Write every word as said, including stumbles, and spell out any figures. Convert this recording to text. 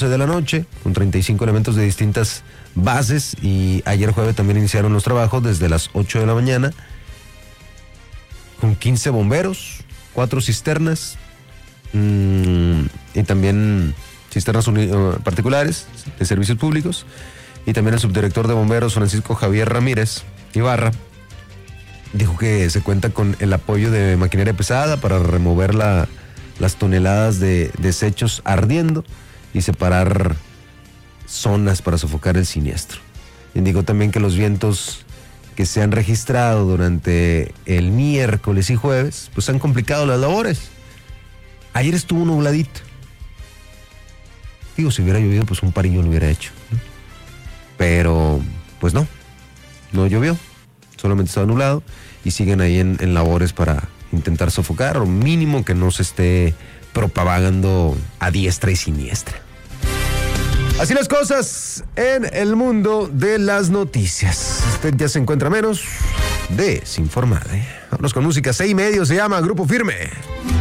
de la noche, con treinta y cinco elementos de distintas bases, y ayer jueves también iniciaron los trabajos desde las ocho de la mañana, con quince bomberos, cuatro cisternas, mmm, y también cisternas uni- particulares de servicios públicos, y también el subdirector de bomberos, Francisco Javier Ramírez Ibarra, dijo que se cuenta con el apoyo de maquinaria pesada para remover la, las toneladas de desechos ardiendo y separar zonas para sofocar el siniestro. Indicó también que los vientos que se han registrado durante el miércoles y jueves pues han complicado las labores. Ayer estuvo nubladito. Digo, si hubiera llovido, pues un parillo lo hubiera hecho, ¿no? Pero pues no, no llovió, solamente estaba nublado y siguen ahí en, en labores para intentar sofocar, o mínimo que no se esté propagando a diestra y siniestra. Así las cosas en el mundo de las noticias. Usted ya se encuentra menos desinformado, ¿eh? Vámonos con música. Seis y medio se llama Grupo Firme.